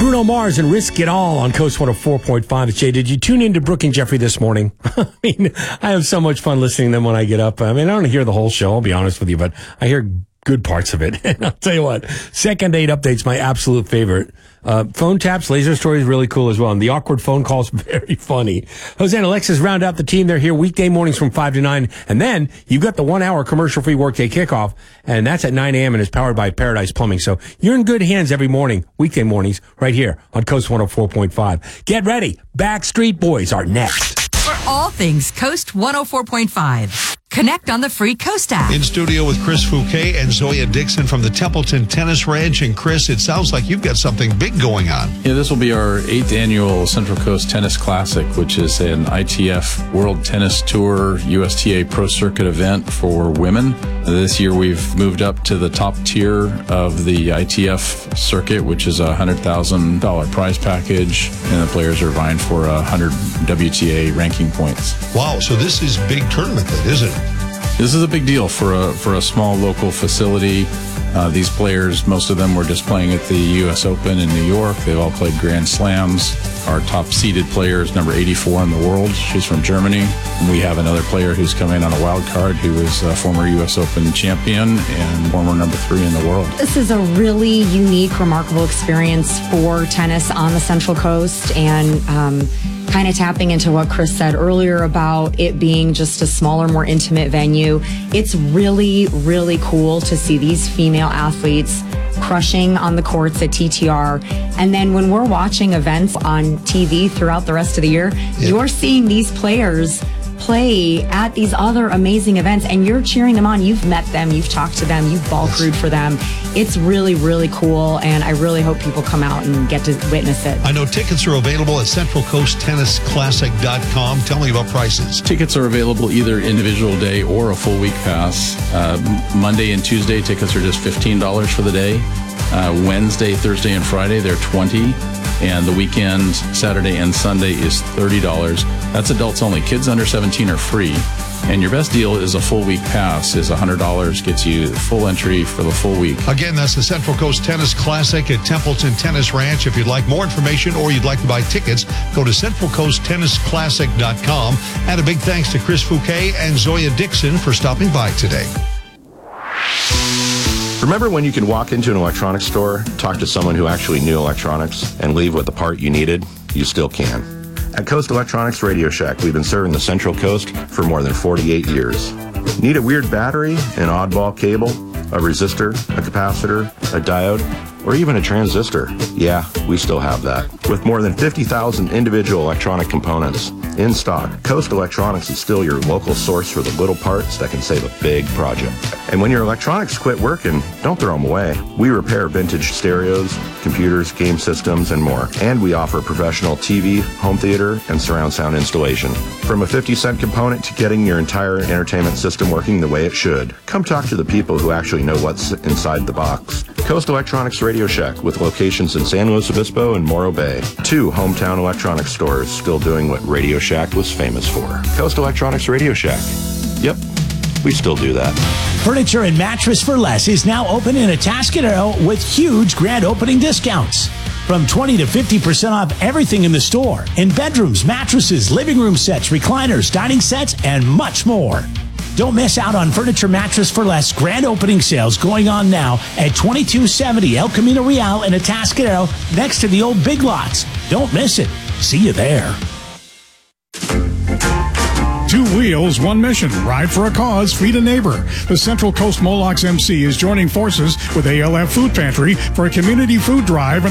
Bruno Mars and Risk It All on Coast 104.5. Jay, did you tune into Brooke and Jeffrey this morning? I mean, I have so much fun listening to them when I get up. I mean, I don't hear the whole show, I'll be honest with you, but I hear good parts of it. And I'll tell you what, Second Date Update's my absolute favorite. Phone taps, laser stories, really cool as well. And the awkward phone calls, very funny. Jose and Alexis round out the team. They're here weekday mornings from 5 to 9. And then you've got the 1 hour commercial-free workday kickoff. And that's at 9 a.m. and is powered by Paradise Plumbing. So you're in good hands every morning, weekday mornings, right here on Coast 104.5. Get ready. Backstreet Boys are next. For all things Coast 104.5. Connect on the free Coast app. In studio with Chris Fouquet and Zoya Dixon from the Templeton Tennis Ranch. And Chris, it sounds like you've got something big going on. Yeah, this will be our 8th annual Central Coast Tennis Classic, which is an ITF World Tennis Tour USTA Pro Circuit event for women. This year we've moved up to the top tier of the ITF circuit, which is a $100,000 prize package, and the players are vying for 100 WTA ranking points. Wow, so this is a big tournament then, isn't it? This is a big deal for a small local facility. These players, most of them were just playing at the U.S. Open in New York. They've all played Grand Slams. Our top-seeded player is number 84 in the world. She's from Germany. And we have another player who's come in on a wild card who is a former U.S. Open champion and former number 3 in the world. This is a really unique, remarkable experience for tennis on the Central Coast, and kind of tapping into what Chris said earlier about it being just a smaller, more intimate venue. It's really, really cool to see these female athletes crushing on the courts at TTR. And then when we're watching events on TV throughout the rest of the year, you're seeing these players play at these other amazing events, and you're cheering them on. You've met them, you've talked to them, you've ball crewed for them. It's really, really cool, and I really hope people come out and get to witness it. I know tickets are available at CentralCoastTennisClassic.com. Tell me about prices. Tickets are available either individual day or a full week pass. Monday and Tuesday tickets are just $15 for the day. Wednesday, Thursday, and Friday, they're $20. And the weekend, Saturday and Sunday, is $30. That's adults only. Kids under 17 are free. And your best deal is a full week pass, is $100, gets you full entry for the full week. Again, that's the Central Coast Tennis Classic at Templeton Tennis Ranch. If you'd like more information or you'd like to buy tickets, go to CentralCoastTennisClassic.com. And a big thanks to Chris Fouquet and Zoya Dixon for stopping by today. Remember when you could walk into an electronics store, talk to someone who actually knew electronics, and leave with the part you needed? You still can. At Coast Electronics Radio Shack, we've been serving the Central Coast for more than 48 years. Need a weird battery, an oddball cable, a resistor, a capacitor, a diode, or even a transistor? Yeah, we still have that. With more than 50,000 individual electronic components in stock, Coast Electronics is still your local source for the little parts that can save a big project. And when your electronics quit working, don't throw them away. We repair vintage stereos, computers, game systems, and more. And we offer professional TV, home theater, and surround sound installation. From a 50-cent component to getting your entire entertainment system working the way it should. Come talk to the people who actually know what's inside the box. Coast Electronics Radio Shack, with locations in San Luis Obispo and Morro Bay. 2 hometown electronics stores still doing what Radio Shack was famous for. Coast Electronics Radio Shack. Yep, we still do that. Furniture and Mattress for Less is now open in Atascadero with huge grand opening discounts. From 20 to 50% off everything in the store. In bedrooms, mattresses, living room sets, recliners, dining sets, and much more. Don't miss out on Furniture Mattress for Less grand opening sales going on now at 2270 El Camino Real in Atascadero, next to the old Big Lots. Don't miss it. See you there. 2 wheels, 1 mission. Ride for a cause, feed a neighbor. The Central Coast Molochs MC is joining forces with ALF Food Pantry for a community food drive